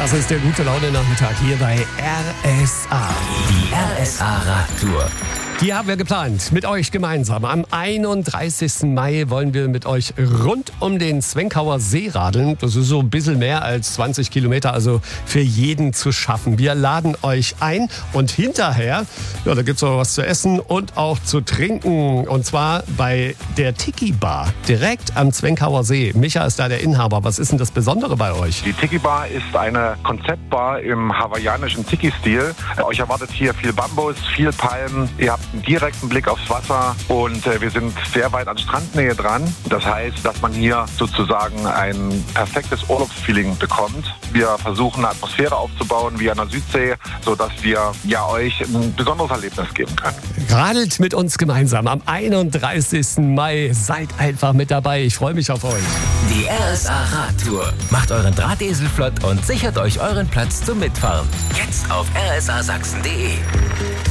Das ist der gute Laune-Nachmittag hier bei RSA. Die RSA-Radtour. Die haben wir geplant, mit euch gemeinsam. Am 31. Mai wollen wir mit euch rund um den Zwenkauer See radeln. Das ist so ein bisschen mehr als 20 Kilometer, also für jeden zu schaffen. Wir laden euch ein und hinterher, ja, da gibt es auch was zu essen und auch zu trinken. Und zwar bei der Tiki Bar, direkt am Zwenkauer See. Micha ist da der Inhaber. Was ist denn das Besondere bei euch? Die Tiki Bar ist eine Konzeptbar im hawaiianischen Tiki-Stil. Euch erwartet hier viel Bambus, viel Palmen. Ihr habt einen direkten Blick aufs Wasser und wir sind sehr weit an Strandnähe dran. Das heißt, dass man hier sozusagen ein perfektes Urlaubsfeeling bekommt. Wir versuchen eine Atmosphäre aufzubauen wie an der Südsee, sodass wir euch ein besonderes Erlebnis geben können. Radelt mit uns gemeinsam am 31. Mai. Seid einfach mit dabei. Ich freue mich auf euch. Die RSA-Radtour. Macht euren Drahtesel flott und sichert euch euren Platz zum Mitfahren. Jetzt auf rsasachsen.de.